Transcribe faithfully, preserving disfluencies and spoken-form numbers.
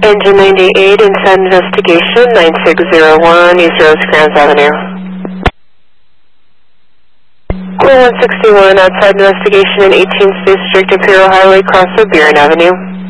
Engine ninety-eight, inside investigation, nine six zero one, East Rosecrans Avenue. Clear one sixty-one, outside investigation in eighteenth District, Imperial Highway, cross of Buren Avenue.